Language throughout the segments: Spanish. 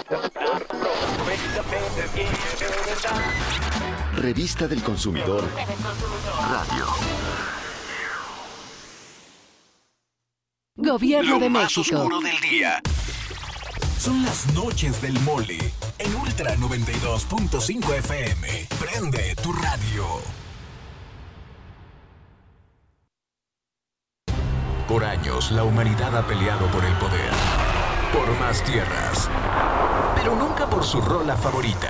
Revista del Consumidor Radio. Gobierno de Lo más México. oscuro del día. Son las noches del mole en Ultra 92.5 FM. Prende tu radio. Por años, la humanidad ha peleado por el poder, por más tierras, pero nunca por su rola favorita.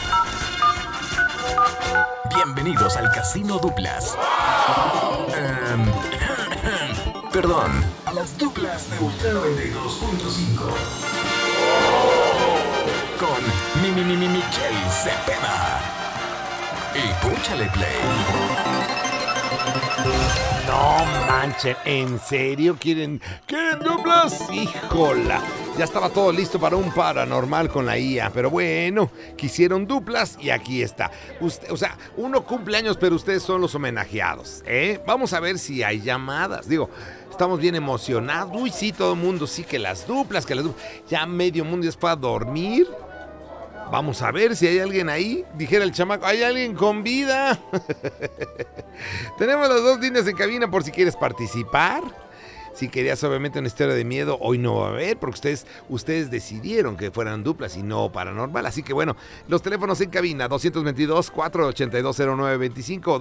Bienvenidos al Casino Duplas. Perdón, a las duplas de Ultra 92.5. Con Michelle Cepeda. Y púchale play. No manchen, ¿en serio quieren duplas? ¡Híjola! Ya estaba todo listo para un paranormal con la IA, pero bueno, quisieron duplas y aquí está. Uno cumple años, pero ustedes son los homenajeados, ¿eh? Vamos a ver si hay llamadas. Digo, estamos bien emocionados. Uy, sí, todo el mundo, sí, que las duplas. Ya medio mundo ya fue a dormir. Vamos a ver si hay alguien ahí. Dijera el chamaco, ¿hay alguien con vida? Tenemos las dos líneas en cabina por si quieres participar. Si querías obviamente una historia de miedo, hoy no va a haber, porque ustedes decidieron que fueran duplas y no paranormal. Así que bueno, los teléfonos en cabina, 222-482-0925 o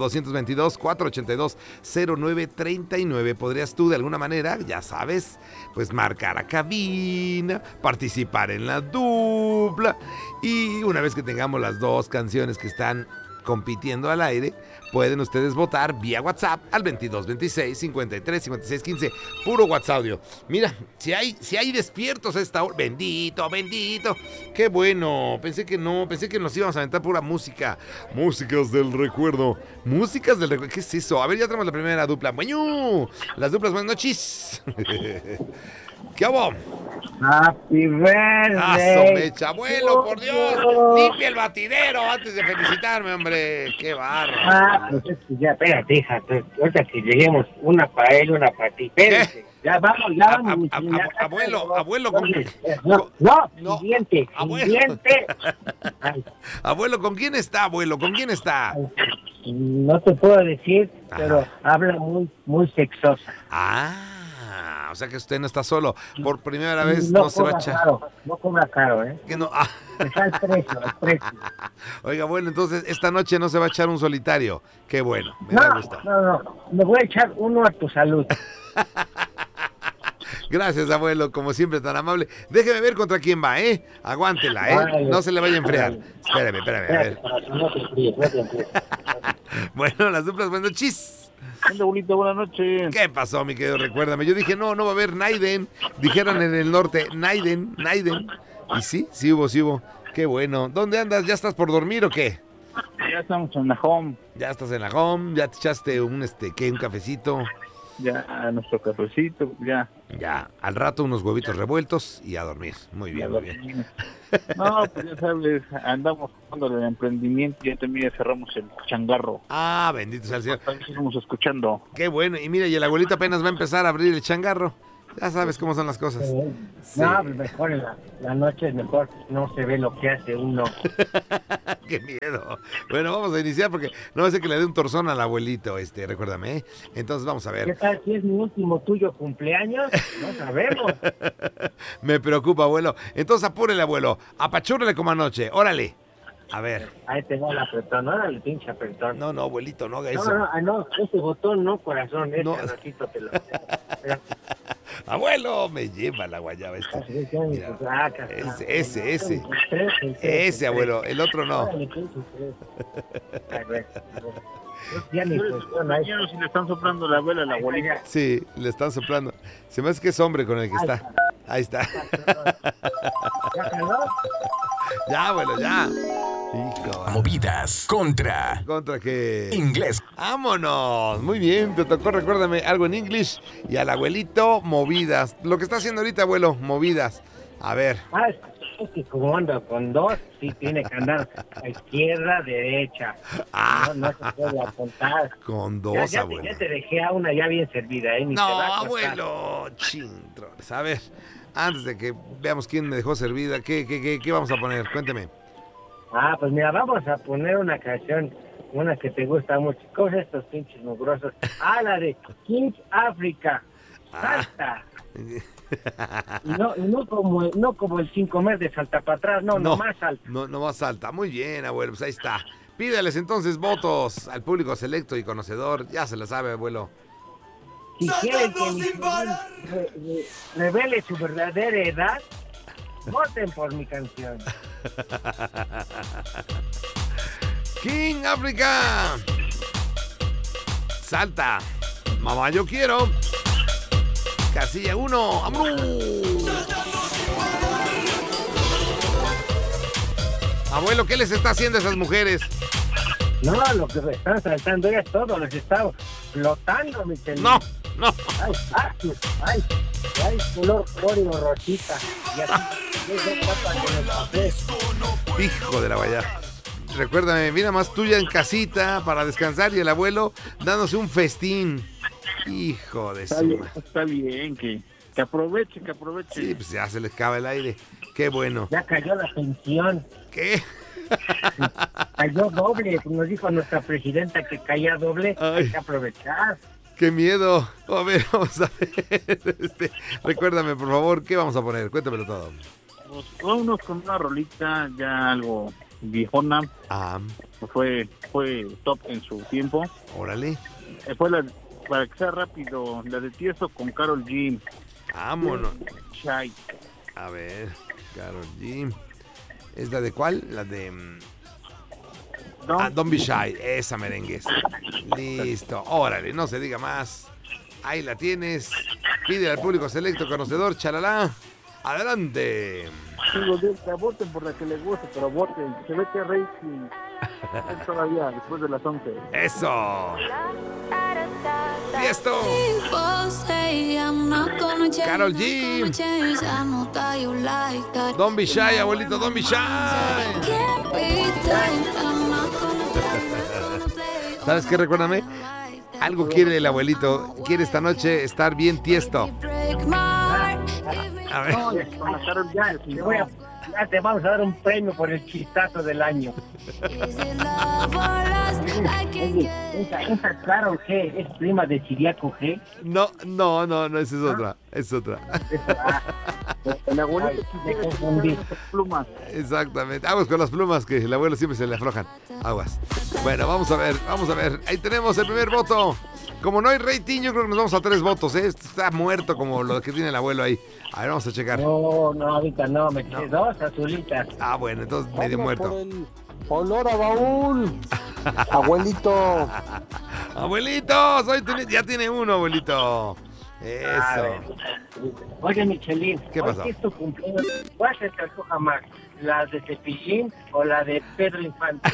222-482-0939. Podrías tú de alguna manera, ya sabes, pues marcar a cabina, participar en la dupla. Y una vez que tengamos las dos canciones que están compitiendo al aire, pueden ustedes votar vía WhatsApp al 2226 53 56 15, puro WhatsApp audio. Mira, si hay despiertos a esta hora, bendito, qué bueno. Pensé que nos íbamos a aventar pura música, músicas del recuerdo, ¿qué es eso? A ver, ya tenemos la primera dupla. Bueno, las duplas, buenas noches. ¿Qué hago? Happy birthday. ¡Aso, mecha, abuelo, por Dios! ¡Limpia el batidero antes de felicitarme, hombre! ¡Qué barro! Pues es que ya, espérate, hija. Ahorita que lleguemos, una para él, una para ti. Espérate. Ya vamos. Abuelo, siguiente. Abuelo, ¿con quién está, abuelo? ¿Con quién está? No te puedo decir, pero habla muy sexosa. O sea que usted no está solo. Por primera vez no se va a echar. No cobra caro, ¿eh? Que no. Está el precio. Oiga, bueno, entonces esta noche no se va a echar un solitario. Qué bueno, me da gusto. No. Me voy a echar uno a tu salud. Gracias, abuelo, como siempre, tan amable. Déjeme ver contra quién va, ¿eh? Aguántela, ¿eh? Vale. No se le vaya a enfriar. Espérame, a ver. No te enfríes. Bueno, las duplas, bueno, chis. Hola, bonito, buenas noches. ¿Qué pasó, mi querido? Recuérdame. Yo dije, no va a haber Naiden. Dijeron en el norte, Naiden. Y sí hubo. Qué bueno. ¿Dónde andas? ¿Ya estás por dormir o qué? Ya estamos en la home. Ya estás en la home, ya te echaste un cafecito. Ya, nuestro cafecito, ya. Ya, al rato unos huevitos revueltos y a dormir. Muy bien. No, pues ya sabes, andamos jugando el emprendimiento y ya también cerramos el changarro. Bendito sea el Señor. También seguimos escuchando. Qué bueno, y mira, y el abuelito apenas va a empezar a abrir el changarro. Ya sabes cómo son las cosas. Sí. No, mejor en la noche es mejor, no se ve lo que hace uno. ¡Qué miedo! Bueno, vamos a iniciar porque no va a ser que le dé un torzón al abuelito, recuérdame, ¿eh? Entonces vamos a ver. ¿Qué tal si es mi último tuyo cumpleaños? No sabemos. Me preocupa, abuelo. Entonces apúrele, abuelo. Apachúrele como anoche. Órale. A ver. Ahí te va el apretón, órale, pinche apretón. No, abuelito, no haga eso. No, ese botón no, corazón, ratito te lo... Abuelo, me lleva la guayaba esta. Mira, ese, abuelo, el otro no. Ya ni si le están soplando la vela a la abuelita. Sí, le están soplando. Se me hace que es hombre con el que está. Ahí está. Ya, abuelo, ya. Hijo. Movidas contra qué? Inglés. Vámonos. Muy bien, te tocó, recuérdame, algo en inglés. Y al abuelito, movidas. Lo que está haciendo ahorita, abuelo, movidas. A ver. Es que como anda con dos, sí tiene que andar a izquierda, derecha. No se puede apuntar. Con dos, abuelo. Ya te dejé a una ya bien servida, ¿eh? No, abuelo. Chintrones. A ver. Antes de que veamos quién me dejó servida, ¿qué vamos a poner? Cuénteme. Pues mira, vamos a poner una canción, una que te gusta mucho. ¿Cómo es estos pinches mugrosos? La de King Africa. Salta. Y no como el 5 meses de salta para atrás, no más salta. No más salta. Muy bien, abuelo, pues ahí está. Pídales entonces votos al público selecto y conocedor. Ya se la sabe, abuelo. Si quieren que mi revele su verdadera edad, voten por mi canción. King Africa. Salta. Mamá, yo quiero. Casilla 1. ¡Vámonos! Abuelo, ¿qué les está haciendo a esas mujeres? No, lo que están saltando ya es todo, les está flotando, mi querido. No. Ay, color óleo rosita. Y así, hijo de la valla. Recuérdame, mira más tuya en casita para descansar y el abuelo dándose un festín. Hijo de su... Está bien, que aproveche. Sí, pues ya se les acaba el aire. Qué bueno. Ya cayó la pensión. ¿Qué? Cayó doble, nos dijo nuestra presidenta que caía doble. Hay que aprovechar. ¡Qué miedo! A ver, vamos a ver. Recuérdame, por favor, ¿qué vamos a poner? Cuéntamelo todo. Pues vámonos con una rolita ya algo viejona. Fue top en su tiempo. Órale. Fue para que sea rápido, la de Tiesto con Karol G. Vámonos. Shy. A ver, Karol G. ¿Es la de cuál? La de... Don't Be Shy, esa merengues. Listo, órale, no se diga más. Ahí la tienes. Pide al público selecto conocedor, chalala. Adelante. Voten por la que les guste, pero voten. Se ve que Racing es todavía después de las 11. Eso. Tiesto. Karol G. Don't Be Shy, abuelito, Don't Be Shy. ¿Sabes qué? Recuérdame. Algo quiere el abuelito. Quiere esta noche estar bien Tiesto. A ver. Ya te vamos a dar un premio por el chistazo del año. ¿Esa Karol G es prima de Chiriaco G? No, esa es otra. Es otra. El abuelito me confundí. Plumas. Exactamente. Aguas con las plumas que el abuelo siempre se le aflojan. Aguas. Bueno, vamos a ver. Ahí tenemos el primer voto. Como no hay rating, yo creo que nos vamos a 3 votos, ¿eh? Está muerto como lo que tiene el abuelo ahí. A ver, vamos a checar. No, ahorita no, me quedé 2 azulitas. Bueno, entonces medio muerto. Olor a baúl. Abuelito. Abuelito, ya tiene uno, abuelito. Eso. Oye, Michelín, ¿qué pasó? ¿Qué es tu cumpleaños? ¿Cuál se te antoja más? ¿La de Cepillín o la de Pedro Infante?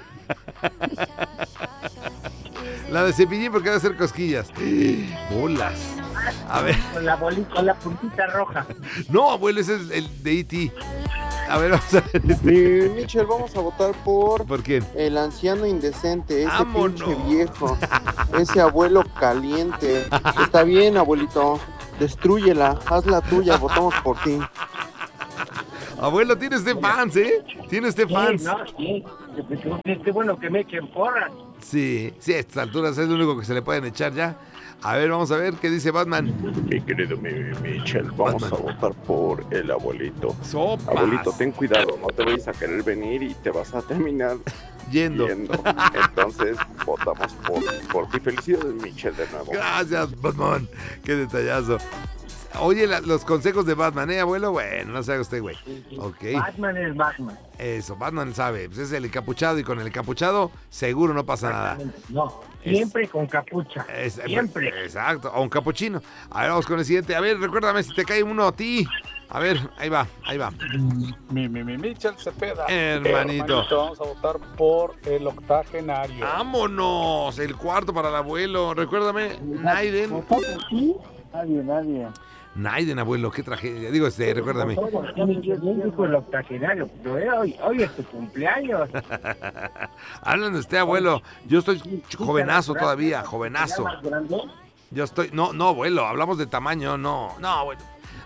La de Cepillín porque va a hacer cosquillas. Bolas. A ver. Con la bolita, con la puntita roja. No, abuelo, ese es el de E.T. A ver, vamos a ver Michel, vamos a votar por quién? El anciano indecente, ese ¡vámonos! Pinche viejo, ese abuelo caliente. Está bien, abuelito, destrúyela, haz la tuya, votamos por ti. Abuelo, tienes de fans, ¿eh? Tienes de fans. Sí. Qué bueno que me echen porras. Sí, a estas alturas es lo único que se le pueden echar ya. A ver, vamos a ver qué dice Batman. Mi querido Michel, vamos a votar por el abuelito. ¡Sopas! Abuelito, ten cuidado, no te vayas a querer venir y te vas a terminar yendo. Entonces, votamos por ti. Felicidades, Michel, de nuevo. Gracias, Batman. Qué detallazo. Oye, los consejos de Batman, abuelo? Bueno, no se haga usted, güey. Okay. Batman es Batman. Eso, Batman sabe. Pues es el encapuchado y con el encapuchado seguro no pasa nada. No, siempre con capucha. Siempre. Exacto, o un capuchino. A ver, vamos con el siguiente. A ver, recuérdame si te cae uno a ti. A ver, ahí va. Michel Cepeda. Hermanito. Vamos a votar por el octogenario. ¡Vámonos! El cuarto para el abuelo. Recuérdame, Naiden. Nadie. Naiden, abuelo, qué tragedia. Digo, recuérdame. Dijo el octogenario, pero hoy es tu cumpleaños. Hablan de usted, abuelo. Yo estoy jovenazo todavía, jovenazo. Yo estoy... No, abuelo, hablamos de tamaño, no, abuelo.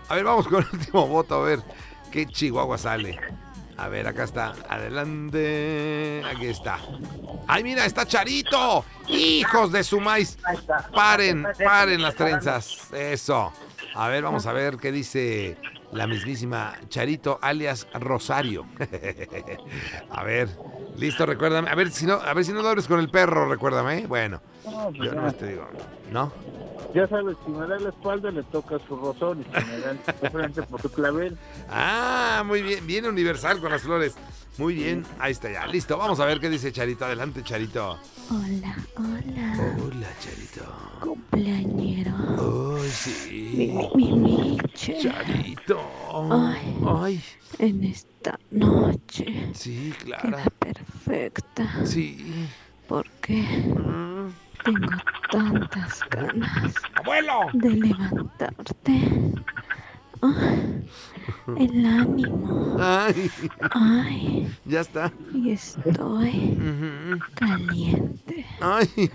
A ver, vamos con el último voto, a ver qué chihuahua sale. A ver, acá está. Adelante. Aquí está. ¡Ay, mira! ¡Está Charito! ¡Hijos de su maíz! ¡Paren las trenzas! Eso. A ver, vamos a ver qué dice la mismísima Charito, alias Rosario. A ver, listo, recuérdame. A ver si no lo abres con el perro, recuérdame. Bueno, yo no te digo, ¿no? Ya sabes, si me da la espalda le toca su rosón y si me da de frente por su clavel. Ah, muy bien, bien universal con las flores. Muy bien, ahí está ya. Listo, vamos a ver qué dice Charito. Adelante, Charito. Hola. Hola, Charito. Cumpleañero. Ay, sí. Mi Miche. Charito. Ay. En esta noche. Sí, Clara. Queda perfecta. Sí. Porque tengo tantas ganas. ¡Abuelo! De levantarte. El ánimo. Ay. Ya está. Y estoy caliente. Ay.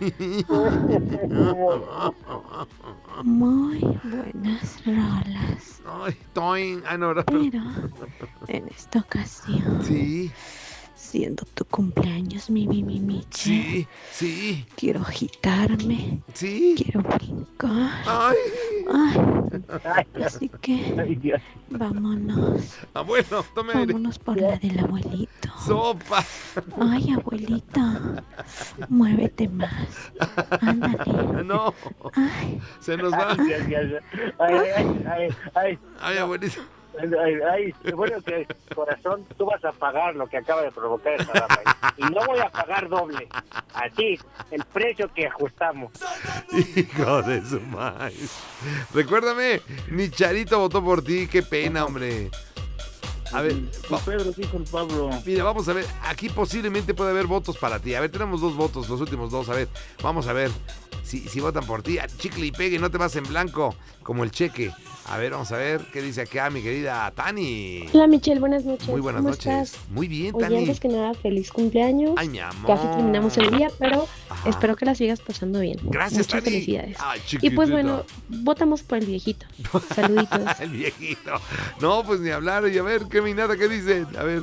Muy buenas rolas. Ay, toing. Ah, no, Pero en esta ocasión. Sí. Siendo tu cumpleaños, mi Miche. Sí. Quiero agitarme. Sí. Quiero brincar. Ay. Así que vámonos. Abuelo, tome aire. Vámonos por la del abuelito. Sopa. Ay, abuelita. Muévete más. Ándale. No. Ay. Se nos va. Ay, abuelito. Ay, bueno, que corazón, tú vas a pagar lo que acaba de provocar esta dama. Y no voy a pagar doble. Así, el precio que ajustamos. Hijo de su madre. Recuérdame, mi Charito votó por ti. Qué pena, hombre. A ver, Pedro, dijo el Pablo. Mira, vamos a ver. Aquí posiblemente puede haber votos para ti. A ver, tenemos 2 votos, los últimos 2. A ver, vamos a ver si votan por ti. Chicle y pegue, no te vas en blanco como el cheque. A ver, vamos a ver qué dice acá mi querida Tani. Hola, Michelle, buenas noches. Muy buenas ¿Cómo noches. estás? Muy bien, Oye, Tani. antes que nada, feliz cumpleaños. Ay, mi amor. Casi terminamos el día, pero espero que la sigas pasando bien. Gracias, Muchas Tani. felicidades. Ay, y pues bueno, votamos por el viejito. Saluditos. El viejito. No, pues ni hablar. Y a ver, qué minata, ¿qué dicen? A ver.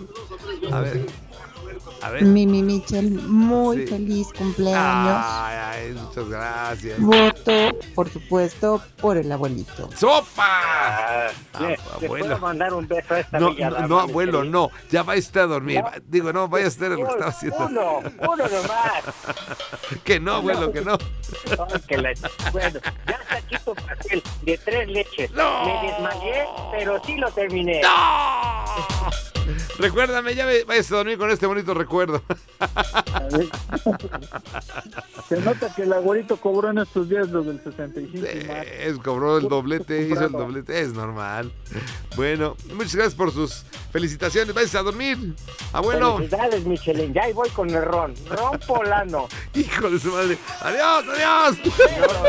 Mi Michelle, muy feliz cumpleaños. Ay, muchas gracias. Voto, por supuesto, por el abuelito. ¡Sopa! ¿Le puedo mandar un beso a esta bella dama? No, abuelo, no. Ya va a estar a dormir. ¿No? Digo, no, vaya a hacer lo que estaba haciendo. Uno nomás. Que no, abuelo, que no. Bueno, ya está aquí tu pastel de 3 leches. ¡No! Me desmayé, pero sí lo terminé. ¡No! Recuérdame, ya vayas a dormir con este bonito recuerdo. Se nota que el abuelito cobró en estos días lo del 65. Cobró el doblete, hizo el doblete, es normal. Bueno, muchas gracias por sus felicitaciones. Vayas a dormir, abuelo. Felicidades, Michelin, ya voy con el ron polano. Hijo de su madre. Adiós.